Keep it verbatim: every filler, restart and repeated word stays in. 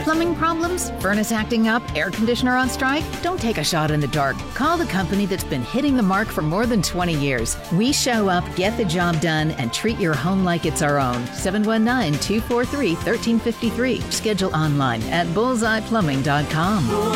Plumbing problems? Furnace acting up? Air conditioner on strike? Don't take a shot in the dark. Call the company that's been hitting the mark for more than twenty years. We show up, get the job done, and treat your home like it's our own. seven one nine, two four three, one three five three. Schedule online at bullseye plumbing dot com.